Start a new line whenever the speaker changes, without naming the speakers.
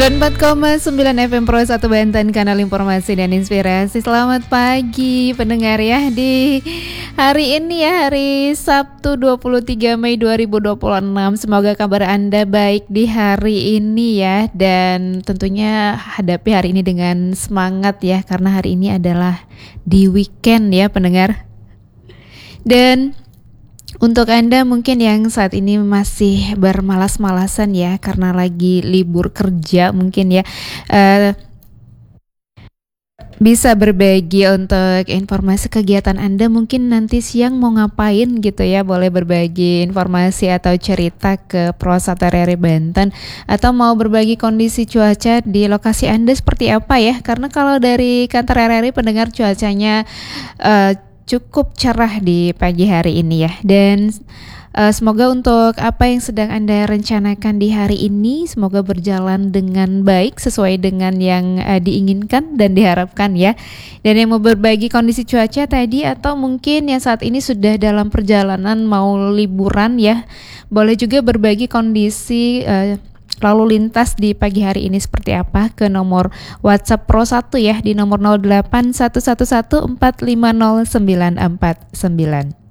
94,9 FM Pro 1 Banten, kanal informasi dan inspirasi. Selamat pagi pendengar ya, di hari ini ya, hari Sabtu 23 Mei 2026. Semoga kabar Anda baik di hari ini ya, dan tentunya hadapi hari ini dengan semangat ya, karena hari ini adalah di weekend ya pendengar. Dan untuk Anda mungkin yang saat ini masih bermalas-malasan ya karena lagi libur kerja mungkin ya, bisa berbagi untuk informasi kegiatan Anda, mungkin nanti siang mau ngapain gitu ya. Boleh berbagi informasi atau cerita ke Pro 1 RRI Banten, atau mau berbagi kondisi cuaca di lokasi Anda seperti apa ya. Karena kalau dari kantor RRI pendengar, cuacanya cukup cerah di pagi hari ini ya. Dan semoga untuk apa yang sedang Anda rencanakan di hari ini, semoga berjalan dengan baik sesuai dengan yang diinginkan dan diharapkan ya. Dan yang mau berbagi kondisi cuaca tadi, atau mungkin yang saat ini sudah dalam perjalanan mau liburan ya, boleh juga berbagi kondisi lalu lintas di pagi hari ini seperti apa ke nomor WhatsApp Pro 1 ya, di nomor 081114500949.